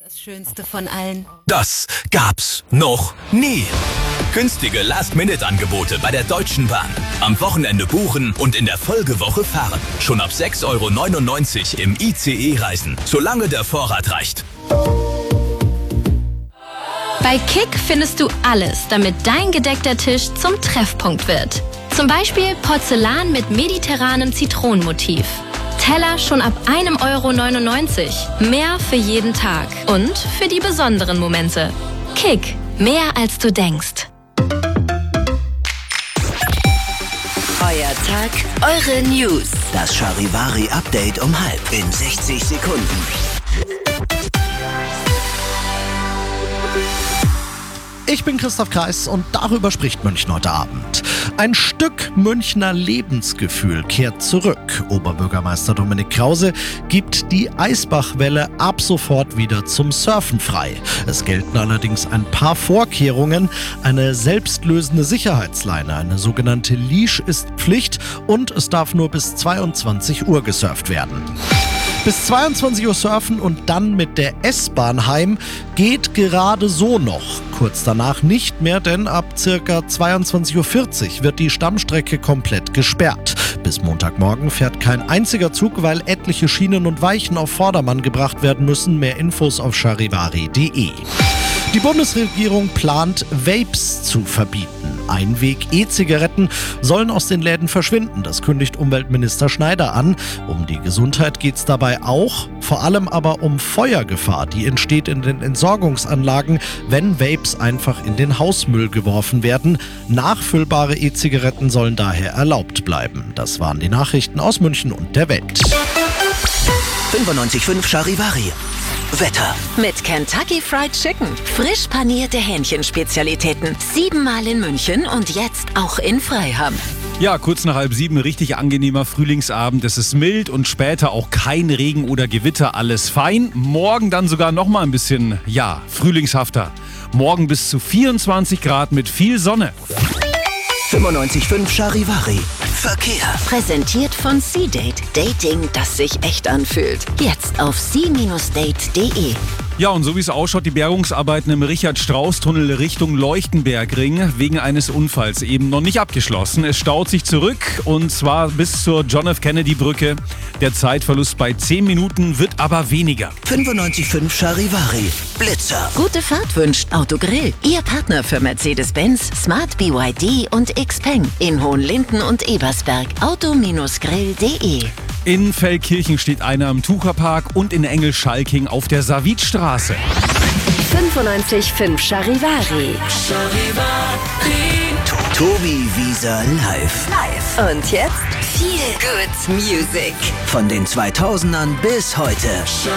Das Schönste von allen. Das gab's noch nie. Günstige Last-Minute-Angebote bei der Deutschen Bahn. Am Wochenende buchen und in der Folgewoche fahren. Schon ab 6,99 € im ICE reisen, solange der Vorrat reicht. Bei Kick findest du alles, damit dein gedeckter Tisch zum Treffpunkt wird. Zum Beispiel Porzellan mit mediterranem Zitronenmotiv. Teller schon ab 1,99 €. Mehr für jeden Tag und für die besonderen Momente. Kick, mehr als du denkst. Euer Tag, eure News. Das Charivari-Update um 12 in 60 Sekunden. Ich bin Christoph Kreis und darüber spricht München heute Abend. Ein Stück Münchner Lebensgefühl kehrt zurück. Oberbürgermeister Dominik Krause gibt die Eisbachwelle ab sofort wieder zum Surfen frei. Es gelten allerdings ein paar Vorkehrungen. Eine selbstlösende Sicherheitsleine, eine sogenannte Leash, ist Pflicht und es darf nur bis 22 Uhr gesurft werden. Bis 22 Uhr surfen und dann mit der S-Bahn heim geht gerade so noch. Kurz danach nicht mehr, denn ab ca. 22:40 Uhr wird die Stammstrecke komplett gesperrt. Bis Montagmorgen fährt kein einziger Zug, weil etliche Schienen und Weichen auf Vordermann gebracht werden müssen. Mehr Infos auf charivari.de. Die Bundesregierung plant, Vapes zu verbieten. Einweg-E-Zigaretten sollen aus den Läden verschwinden. Das kündigt Umweltminister Schneider an. Um die Gesundheit geht es dabei auch, vor allem aber um Feuergefahr. Die entsteht in den Entsorgungsanlagen, wenn Vapes einfach in den Hausmüll geworfen werden. Nachfüllbare E-Zigaretten sollen daher erlaubt bleiben. Das waren die Nachrichten aus München und der Welt. 95.5 Charivari. Wetter. Mit Kentucky Fried Chicken. Frisch panierte Hähnchenspezialitäten. 7-mal in München und jetzt auch in Freiham. Ja, kurz nach 6:30, richtig angenehmer Frühlingsabend. Es ist mild und später auch kein Regen oder Gewitter, alles fein. Morgen dann sogar noch mal ein bisschen, frühlingshafter. Morgen bis zu 24 Grad mit viel Sonne. 95.5 Charivari. Verkehr. Präsentiert von C-Date. Dating, das sich echt anfühlt. Jetzt auf c-date.de. Ja, und so wie es ausschaut, die Bergungsarbeiten im Richard-Strauß-Tunnel Richtung Leuchtenbergring wegen eines Unfalls eben noch nicht abgeschlossen. Es staut sich zurück und zwar bis zur John-F.-Kennedy-Brücke. Der Zeitverlust bei 10 Minuten wird aber weniger. 95.5 Charivari. Blitzer. Gute Fahrt wünscht Autogrill. Ihr Partner für Mercedes-Benz, Smart BYD und Xpeng. In Hohenlinden und Ebersberg. Auto-grill.de. In Feldkirchen steht einer im Tucherpark und in Engelschalking auf der Savitstraße. 95.5 Charivari. Tobi Wieser live. Und jetzt Feel Good Music. Von den 2000ern bis heute.